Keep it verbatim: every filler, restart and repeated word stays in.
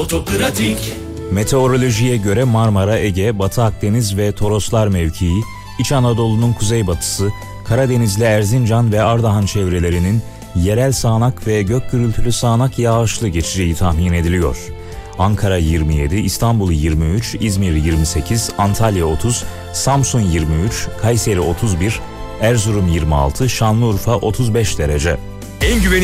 Otopratik. Meteorolojiye göre Marmara, Ege, Batı Akdeniz ve Toroslar mevkii, İç Anadolu'nun kuzeybatısı, Karadeniz'le Erzincan ve Ardahan çevrelerinin yerel sağanak ve gök gürültülü sağanak yağışlı geçeceği tahmin ediliyor. Ankara yirmi yedi, İstanbul yirmi üç, İzmir yirmi sekiz, Antalya otuz, Samsun yirmi üç, Kayseri otuz bir, Erzurum yirmi altı, Şanlıurfa otuz beş derece. En güvenilir